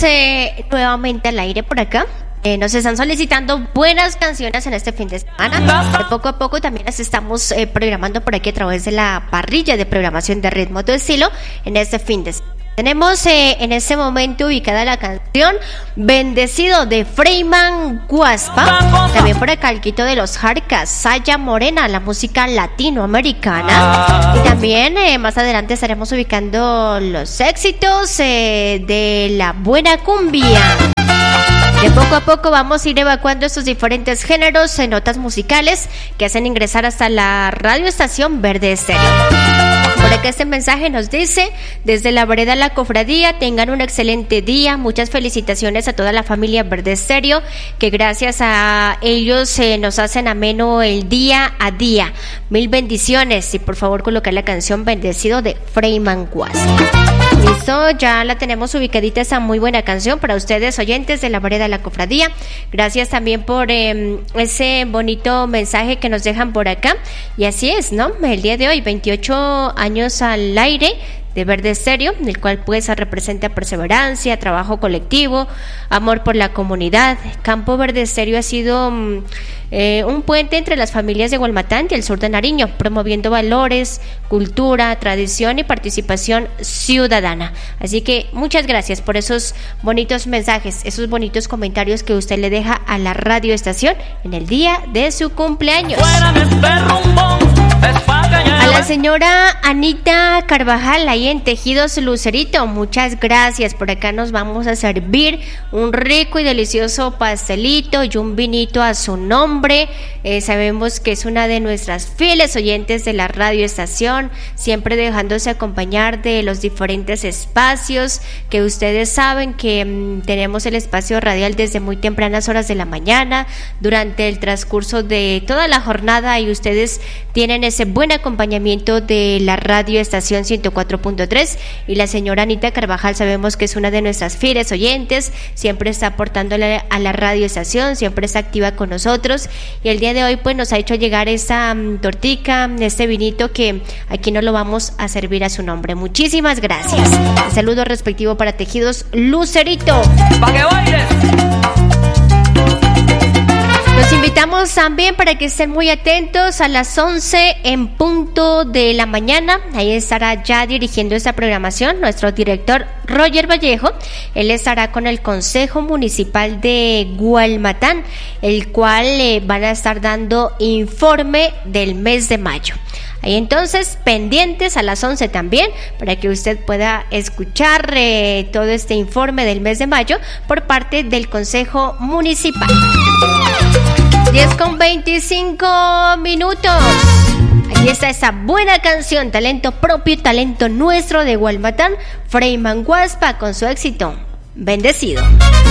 nuevamente al aire por acá. Nos están solicitando buenas canciones en este fin de semana. De poco a poco también las estamos programando por aquí a través de la parrilla de programación de Ritmo Tu Estilo en este fin de semana. Tenemos en este momento ubicada la canción Bendecido de Freyman Guaspa. También por acá el quito de los Jarcas, Saya Morena, la música latinoamericana. Y también más adelante estaremos ubicando los éxitos de la buena cumbia. De poco a poco vamos a ir evacuando estos diferentes géneros en notas musicales que hacen ingresar hasta la radioestación Verde Estéreo. Por acá este mensaje nos dice: desde la vereda La Cofradía, tengan un excelente día, muchas felicitaciones a toda la familia Verde Estéreo, que gracias a ellos nos hacen ameno el día a día. Mil bendiciones, y por favor colocar la canción Bendecido de Freyman Guaspa. Listo, ya la tenemos ubicadita, esa muy buena canción para ustedes, oyentes de la vereda La Cofradía. Gracias también por ese bonito mensaje que nos dejan por acá. Y así es, ¿no? El día de hoy, 28 años al aire de Verde Estéreo, el cual pues representa perseverancia, trabajo colectivo, amor por la comunidad. Campo Verde Estéreo ha sido un puente entre las familias de Gualmatán y el sur de Nariño, promoviendo valores, cultura, tradición y participación ciudadana. Así que muchas gracias por esos bonitos mensajes, esos bonitos comentarios que usted le deja a la radioestación en el día de su cumpleaños. A la señora Anita Carvajal, ahí en Tejidos Lucerito, muchas gracias. Por acá nos vamos a servir un rico y delicioso pastelito y un vinito a su nombre. Sabemos que es una de nuestras fieles oyentes de la radioestación, siempre dejándose acompañar de los diferentes espacios que ustedes saben que tenemos el espacio radial desde muy tempranas horas de la mañana, durante el transcurso de toda la jornada, y ustedes tienen ese buen acompañamiento de la radioestación 104.3. y la señora Anita Carvajal sabemos que es una de nuestras fieles oyentes, siempre está aportándole a la radioestación, siempre está activa con nosotros, y el día de hoy pues nos ha hecho llegar esta tortica, este vinito que aquí nos lo vamos a servir a su nombre. Muchísimas gracias. Un saludo respectivo para Tejidos Lucerito. ¡Pa' que bailes! Los invitamos también para que estén muy atentos a las 11 en punto de la mañana. Ahí estará ya dirigiendo esta programación nuestro director Roger Vallejo. Él estará con el Consejo Municipal de Gualmatán, el cual van a estar dando informe del mes de mayo. Ahí entonces pendientes a las 11 también para que usted pueda escuchar todo este informe del mes de mayo por parte del Consejo Municipal. 10:25. Ahí está esa buena canción, talento propio, talento nuestro de Gualmatán, Freyman Guaspa, con su éxito Bendecido.